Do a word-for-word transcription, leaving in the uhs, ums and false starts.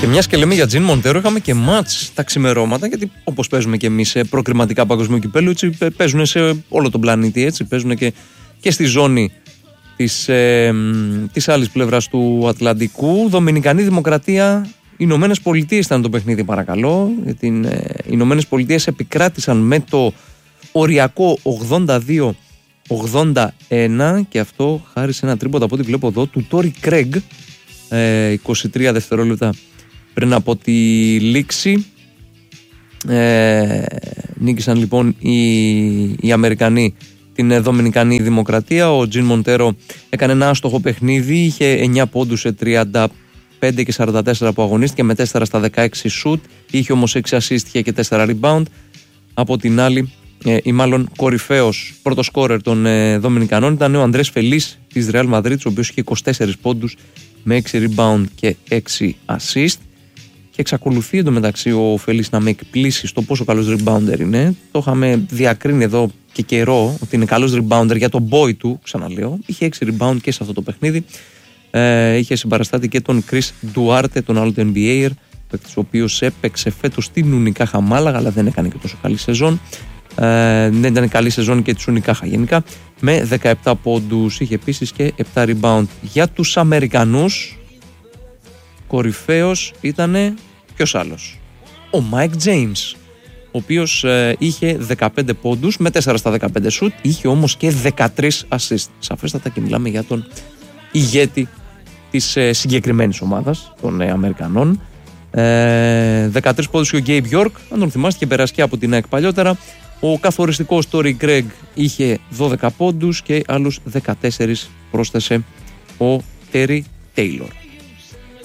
Και μιας και λέμε για Τζιν Μοντέρο, είχαμε και μάτς τα ξημερώματα, γιατί όπως παίζουμε και εμείς σε προκριματικά παγκοσμίου κυπέλλου, έτσι, παίζουν σε όλο τον πλανήτη, έτσι, παίζουν και, και στη ζώνη της, ε, της άλλης πλευράς του Ατλαντικού. Δομινικανή Δημοκρατία, Ηνωμένες Πολιτείες ήταν το παιχνίδι, παρακαλώ. Οι ε, Ηνωμένες Πολιτείες επικράτησαν με το οριακό ογδόντα δύο ογδόντα ένα, και αυτό χάρη σε ένα τρίποντα από ό,τι βλέπω εδώ του Τόρι Κρέγκ, ε, είκοσι τρία δευτερόλεπτα πριν από τη λήξη. Ε, νίκησαν λοιπόν οι, οι Αμερικανοί την Δομινικανή Δημοκρατία. Ο Τζιν Μοντέρο έκανε ένα άστοχο παιχνίδι, είχε εννιά πόντους σε τριάντα πέντε και σαράντα τέσσερα που αγωνίστηκε, με τέσσερα στα δεκαέξι σουτ, είχε όμως έξι assist και τέσσερα rebound. Από την άλλη, ε, ή μάλλον κορυφαίος πρώτο σκόρερ των ε, Δομινικανών ήταν ο Αντρές Φελής της Ρεάλ Μαδρίτης, ο οποίος είχε είκοσι τέσσερις πόντους με έξι rebound και έξι assist. Και εξακολουθεί εντωμεταξύ ο Φελής να με εκπλήσει στο πόσο καλός rebounder είναι. Το είχαμε διακρίνει εδώ και καιρό ότι είναι καλός rebounder για τον boy του, ξαναλέω. Είχε έξι rebound και σε αυτό το παιχνίδι. Ε, είχε συμπαραστάτη και τον Chris Duarte, τον άλλο του N B A, ο οποίος έπαιξε φέτος στην Ουνικάχα Μάλαγα, αλλά δεν έκανε και τόσο καλή σεζόν. Ε, δεν ήταν καλή σεζόν και της Ουνικάχα γενικά. Με δεκαεπτά πόντους, είχε επίσης και επτά rebound. Για τους Αμερικανούς, κορυφαίος ήταν ποιος άλλος? Ο Mike James, ο οποίος ε, είχε δεκαπέντε πόντους με τέσσερα στα δεκαπέντε σουτ, είχε όμως και δεκατρείς assist. Σαφέστατα και μιλάμε για τον ηγέτη της ε, συγκεκριμένης ομάδας των ε, Αμερικανών. Ε, δεκατρείς πόντους και ο Gabe York, αν τον θυμάστε, και περασκεί από την ΑΕΚ παλιότερα. Ο καθοριστικός Τόρι Κρέγκ είχε δώδεκα πόντους και άλλους δεκατέσσερις πρόσθεσε ο Τέρι Τέιλορ.